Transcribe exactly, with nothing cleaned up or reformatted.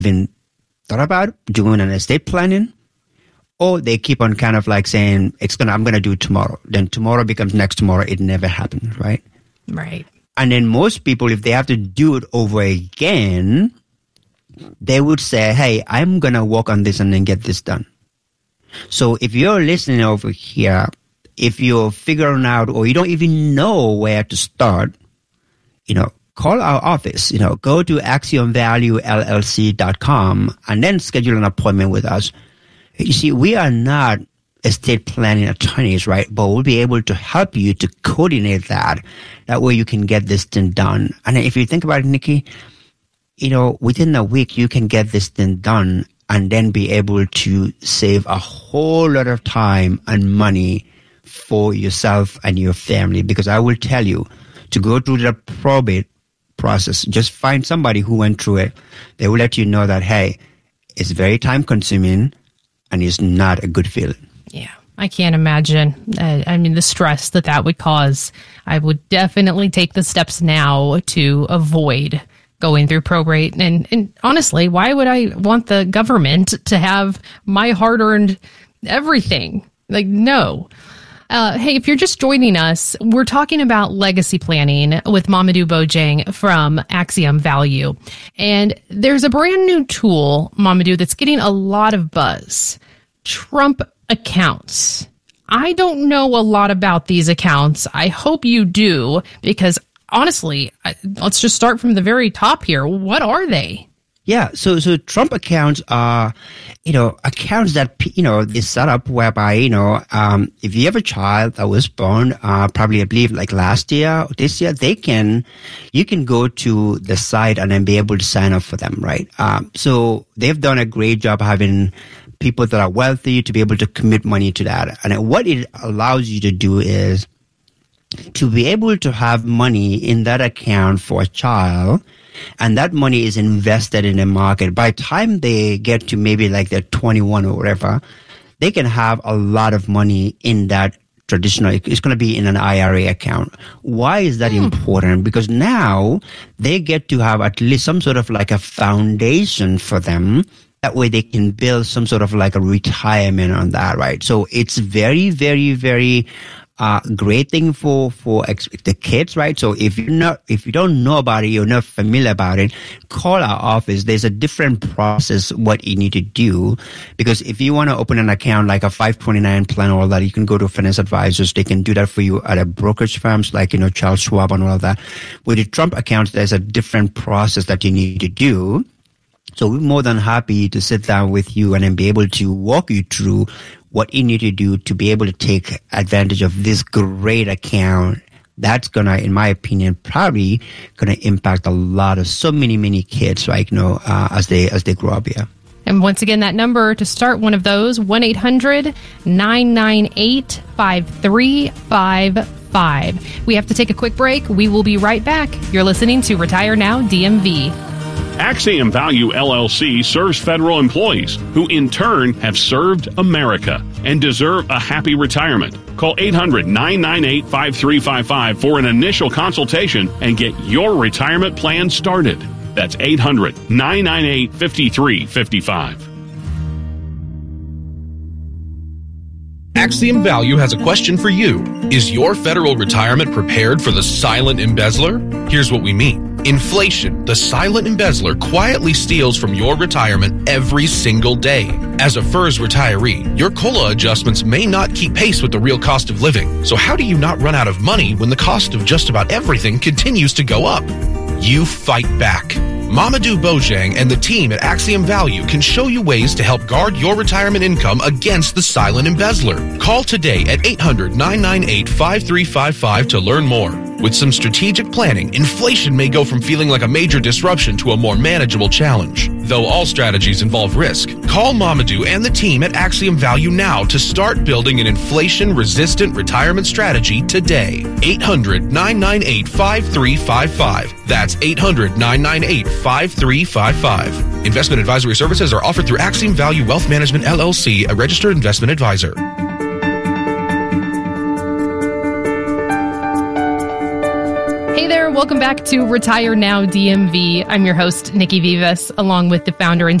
even thought about doing an estate planning, or they keep on kind of like saying, it's gonna, I'm going to do it tomorrow. Then tomorrow becomes next tomorrow. It never happens, right? Right. And then most people, if they have to do it over again, they would say, hey, I'm going to work on this and then get this done. So if you're listening over here, if you're figuring out or you don't even know where to start, you know, call our office, you know, go to axiom value L L C dot com and then schedule an appointment with us. You see, we are not estate planning attorneys, right? But we'll be able to help you to coordinate that. That way you can get this thing done. And if you think about it, Nikki, you know, within a week, you can get this thing done and then be able to save a whole lot of time and money for yourself and your family. Because I will tell you, to go through the probate process, just find somebody who went through it. They will let you know that, hey, it's very time consuming and it's not a good feeling. Yeah, I can't imagine. Uh, I mean, the stress that that would cause. I would definitely take the steps now to avoid going through probate. And, and honestly, why would I want the government to have my hard-earned everything? Like, no. Uh, hey, if you're just joining us, we're talking about legacy planning with Mamadou Bojang from Axiom Value. And there's a brand new tool, Mamadou, that's getting a lot of buzz. Trump accounts. I don't know a lot about these accounts. I hope you do, because honestly, I, let's just start from the very top here. What are they? Yeah, so so Trump accounts are, you know, accounts that, you know, they set up whereby, you know, um, if you have a child that was born, uh, probably I believe like last year, or this year, they can, you can go to the site and then be able to sign up for them, right? Um, so they've done a great job having people that are wealthy to be able to commit money to that. And what it allows you to do is to be able to have money in that account for a child, and that money is invested in the market. By the time they get to maybe like they're twenty-one or whatever, they can have a lot of money in that traditional, it's going to be in an I R A account. Why is that mm. important? Because now they get to have at least some sort of like a foundation for them. That way they can build some sort of like a retirement on that, right? So it's very, very, very Uh, great thing for, for ex- the kids, right? So if you're not, if you don't know about it, you're not familiar about it, call our office. There's a different process what you need to do. Because if you want to open an account like a five twenty-nine plan or all that, you can go to finance advisors. They can do that for you at a brokerage firms like, you know, Charles Schwab and all that. With the Trump accounts, there's a different process that you need to do. So we're more than happy to sit down with you and then be able to walk you through what you need to do to be able to take advantage of this great account. That's gonna, in my opinion, probably gonna impact a lot of so many, many kids, right? You know, uh, as they as they grow up here. And once again, that number to start one of those, one eight hundred nine nine eight five three five five. We have to take a quick break. We will be right back. You're listening to Retire Now D M V. Axiom Value L L C serves federal employees who in turn have served America and deserve a happy retirement. Call eight hundred nine nine eight five three five five for an initial consultation and get your retirement plan started. That's eight hundred nine nine eight five three five five. Axiom Value has a question for you. Is your federal retirement prepared for the silent embezzler? Here's what we mean. Inflation, the silent embezzler, quietly steals from your retirement every single day. As a F E R S retiree, your COLA adjustments may not keep pace with the real cost of living. So how do you not run out of money when the cost of just about everything continues to go up? You fight back. Mamadou Bojang and the team at Axiom Value can show you ways to help guard your retirement income against the silent embezzler. Call today at eight hundred nine nine eight five three five five to learn more. With some strategic planning, inflation may go from feeling like a major disruption to a more manageable challenge. Though all strategies involve risk, call Mamadou and the team at Axiom Value now to start building an inflation-resistant retirement strategy today. eight hundred nine nine eight five three five five. That's eight hundred nine nine eight five three five five. Investment advisory services are offered through Axiom Value Wealth Management, L L C, a registered investment advisor. welcome back to Retire Now D M V. I'm your host, Nikki Vivas, along with the founder and